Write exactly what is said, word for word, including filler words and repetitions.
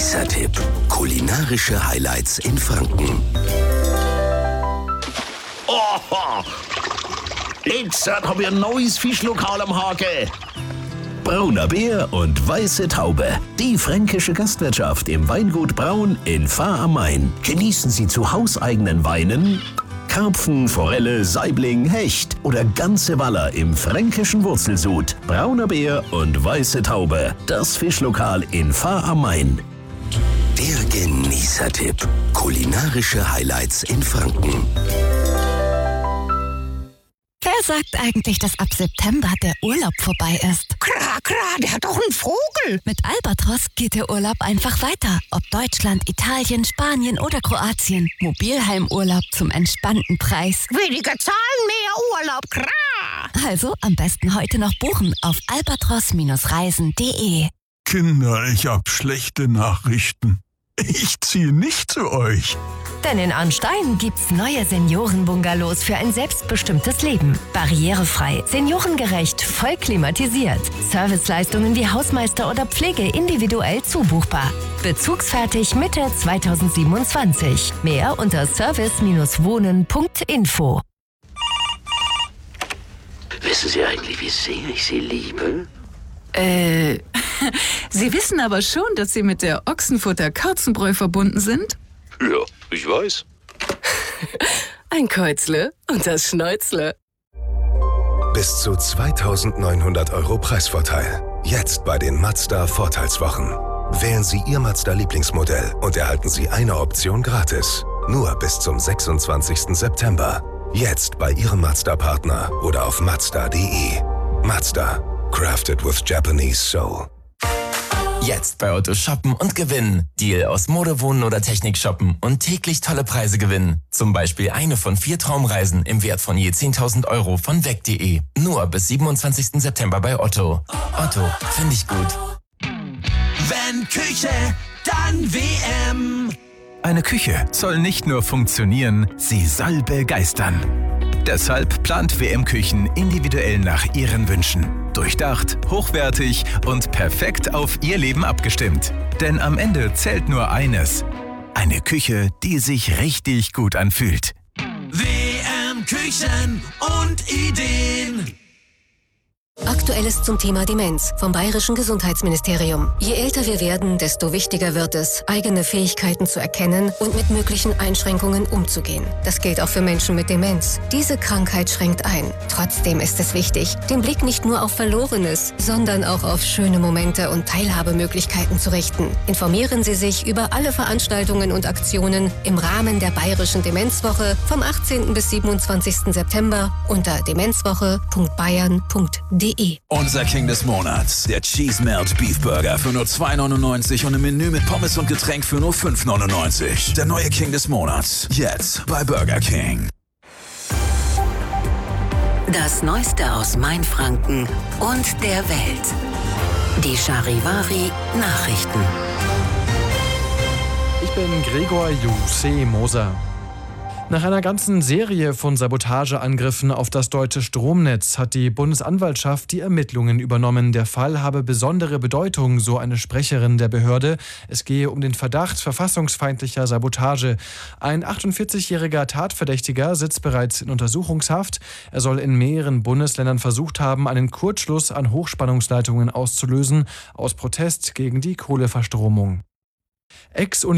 Genießer-Tipp. Kulinarische Highlights in Franken. Oh, jetzt habe ich ein neues Fischlokal am Haken. Brauner Bär und Weiße Taube. Die fränkische Gastwirtschaft im Weingut Braun in Fahr am Main. Genießen Sie zu hauseigenen Weinen Karpfen, Forelle, Saibling, Hecht oder ganze Waller im fränkischen Wurzelsud. Brauner Bär und Weiße Taube. Das Fischlokal in Fahr am Main. Der Genießer-Tipp. Kulinarische Highlights in Franken. Wer sagt eigentlich, dass ab September der Urlaub vorbei ist? Kra, kra, der hat doch einen Vogel. Mit Albatros geht der Urlaub einfach weiter. Ob Deutschland, Italien, Spanien oder Kroatien. Mobilheimurlaub zum entspannten Preis. Weniger Zahlen, mehr Urlaub, kra. Also am besten heute noch buchen auf albatros Reisen punkt de. Kinder, ich hab schlechte Nachrichten. Ich ziehe nicht zu euch. Denn in Arnstein gibt's neue Seniorenbungalows für ein selbstbestimmtes Leben. Barrierefrei, seniorengerecht, voll klimatisiert. Serviceleistungen wie Hausmeister oder Pflege individuell zubuchbar. Bezugsfertig Mitte zweitausendsiebenundzwanzig. Mehr unter service wohnen punkt info. Wissen Sie eigentlich, wie sehr ich Sie liebe? Äh, Sie wissen aber schon, dass Sie mit der Ochsenfutter Kauzenbräu verbunden sind? Ja, ich weiß. Ein Käuzle und das Schnäuzle. Bis zu zweitausendneunhundert Euro Preisvorteil. Jetzt bei den Mazda Vorteilswochen. Wählen Sie Ihr Mazda-Lieblingsmodell und erhalten Sie eine Option gratis. Nur bis zum sechsundzwanzigsten September. Jetzt bei Ihrem Mazda-Partner oder auf mazda punkt de. Mazda. Crafted with Japanese soul. Jetzt bei Otto shoppen und gewinnen. Deal aus Mode, Wohnen oder Technik shoppen und täglich tolle Preise gewinnen. Zum Beispiel eine von vier Traumreisen im Wert von je zehntausend Euro von weg punkt de. Nur bis siebenundzwanzigsten September bei Otto. Otto, finde ich gut. Wenn Küche, dann W M. Eine Küche soll nicht nur funktionieren, sie soll begeistern. Deshalb plant W M Küchen individuell nach Ihren Wünschen. Durchdacht, hochwertig und perfekt auf Ihr Leben abgestimmt. Denn am Ende zählt nur eines: eine Küche, die sich richtig gut anfühlt. W M Küchen und Ideen. Aktuelles zum Thema Demenz vom Bayerischen Gesundheitsministerium. Je älter wir werden, desto wichtiger wird es, eigene Fähigkeiten zu erkennen und mit möglichen Einschränkungen umzugehen. Das gilt auch für Menschen mit Demenz. Diese Krankheit schränkt ein. Trotzdem ist es wichtig, den Blick nicht nur auf Verlorenes, sondern auch auf schöne Momente und Teilhabemöglichkeiten zu richten. Informieren Sie sich über alle Veranstaltungen und Aktionen im Rahmen der Bayerischen Demenzwoche vom achtzehnten bis siebenundzwanzigsten September unter demenzwoche punkt bayern punkt de. Unser King des Monats, der Cheese Melt Beef Burger für nur zwei neunundneunzig und ein Menü mit Pommes und Getränk für nur fünf neunundneunzig. Der neue King des Monats, jetzt bei Burger King. Das Neueste aus Mainfranken und der Welt. Die Charivari Nachrichten. Ich bin Gregor Juse Moser. Nach einer ganzen Serie von Sabotageangriffen auf das deutsche Stromnetz hat die Bundesanwaltschaft die Ermittlungen übernommen. Der Fall habe besondere Bedeutung, so eine Sprecherin der Behörde. Es gehe um den Verdacht verfassungsfeindlicher Sabotage. Ein achtundvierzigjähriger Tatverdächtiger sitzt bereits in Untersuchungshaft. Er soll in mehreren Bundesländern versucht haben, einen Kurzschluss an Hochspannungsleitungen auszulösen, aus Protest gegen die Kohleverstromung. Ex-